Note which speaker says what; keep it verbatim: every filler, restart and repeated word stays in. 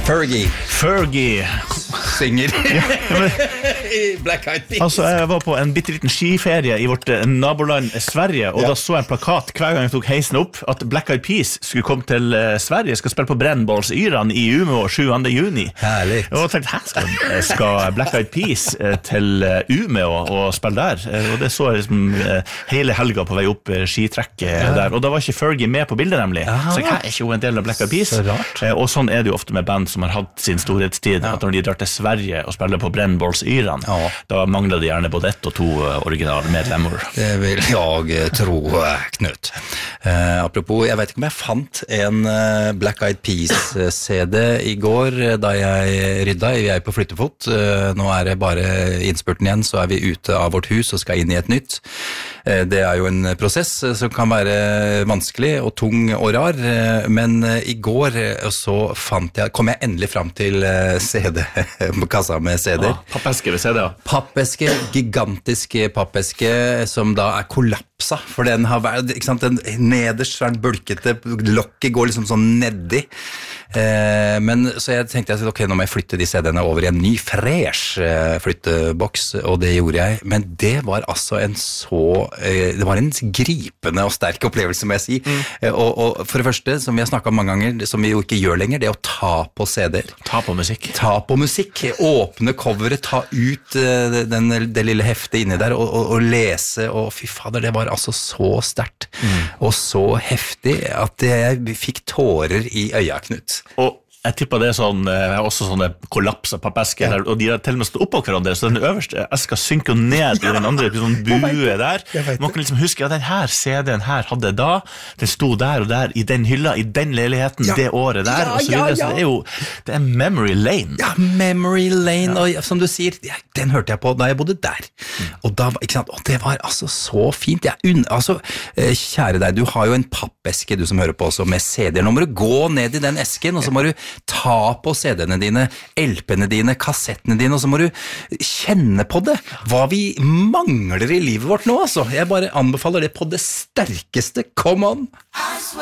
Speaker 1: Fergie.
Speaker 2: Fergie.
Speaker 1: Synger.
Speaker 2: I Black Eyed Peas. Altså, jeg var på en bitteliten skiferie i vårt naboland Sverige, og ja. Da så jeg en plakat hver gang jeg tok heisen opp, at Black Eyed Peas skulle komme til Sverige, skal spille på Brennballs Yran i Umeå sjuende juni.
Speaker 1: Herlig.
Speaker 2: Og jeg tenkte, her skal, skal Black Eyed Peas til Umeå og spille der? Og det så jeg liksom hele helga på vei opp skitrekket ja. Der, og da var ikke Fergie med på bildet nemlig. Aha. Så jeg er ikke jo en del av Black Eyed Peas.
Speaker 1: Så rart.
Speaker 2: Og sånn er det jo ofte med band som har hatt sin storhetstid, ja. At når de drar til Sverige og spiller på Brennballs Yran, ja. Da mangler de gjerne både ett og to originale medlemmer.
Speaker 1: Det vil jeg tro, Knut. Uh, apropos, jeg vet ikke om jeg fant en uh, Black Eyed Peas-C D i går da jeg rydda. Vi er på flyttefot. Uh, nå er det bare innspurten igjen, så er vi ute av vårt hus og skal inn i et nytt. Uh, det er jo en prosess som kan være vanskelig og tung og rar, uh, men uh, i går uh, så fant jeg, kom jeg endelig fram til uh, C D, kassa med C D.
Speaker 2: Ah, pappeske ved C D, ja.
Speaker 1: Pappeske, gigantiske pappeske, som da er kollapsa, for den har vært, ikke sant, den nederst så er den bulkete, lokket går liksom sånn nedi. Eh, men så jeg tenkte at ok, nå må jeg flytte de C D-ene over i en ny fresh eh, flytteboks, og det gjorde jeg. Men det var altså en så, eh, det var en gripende og sterk opplevelse, må jeg si. Mm. Eh, og, og for det første, som vi har snakket om mange ganger, som vi jo ikke gjør lenger, det er å ta på C D-er.
Speaker 2: Ta på musikk.
Speaker 1: Ta på musikk, åpne coveret, ta ut uh, den, det lille heftet inni der, og, og, og lese, og fy fader, det var altså så sterkt, mm. og så heftig, at jeg fikk tårer i øya, Knut.
Speaker 2: Og jeg tipper det er sånn, jeg har også sånne kollapser pappesker, ja. Og de har til og med stått oppå hverandre, så den øverste eska synker ned i den andre, sånn bue der. Man kan liksom huske at den her C D-en her hadde da, den sto der og der, i den hylla, i den leiligheten, ja. Det året der, ja, og så videre, ja, ja. Så det er jo, det er memory lane.
Speaker 1: Ja, memory lane, ja. Og som du sier, den hørte jeg på da jeg bodde der. Mm. Og da, ikke sant, og det var altså så fint. Jeg unn, altså, kjære deg, du har jo en pappeske, du som hører på også, med C D-er. Nå må du gå ned i den esken, og så må du ta på C D-ene dine, L P-ene dine, kassettene dine, og så må du kjenne på det. Hva vi mangler i livet vårt nå, altså. Jeg bare anbefaler det på det sterkeste. Come on!